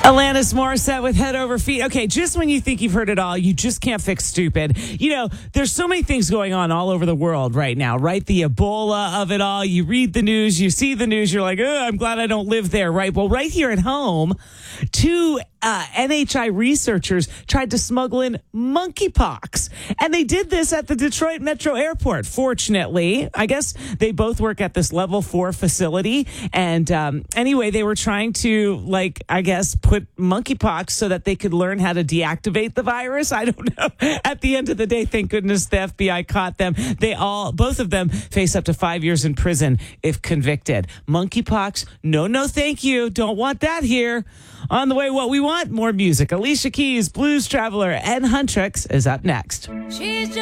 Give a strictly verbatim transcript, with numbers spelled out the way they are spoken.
Alanis Morissette with Head Over Feet. Okay, just when you think you've heard it all, you just can't fix stupid. You know, there's so many things going on all over the world right now, right? The Ebola of it all. You read the news, you see the news, you're like, oh, I'm glad I don't live there, right? Well, right here at home, two uh, N H I researchers tried to smuggle in monkeypox. And they did this at the Detroit Metro Airport. Fortunately, I guess they both work at this level four facility. And um, anyway, they were trying to, like, I guess, put monkeypox so that they could learn how to deactivate the virus. I don't know. At the end of the day, thank goodness the F B I caught them. They all, both of them, face up to five years in prison if convicted. Monkeypox, no, no, thank you. Don't want that here. On the way, what we want, more music. Alicia Keys, Blues Traveler, and Huntrix is up next. She's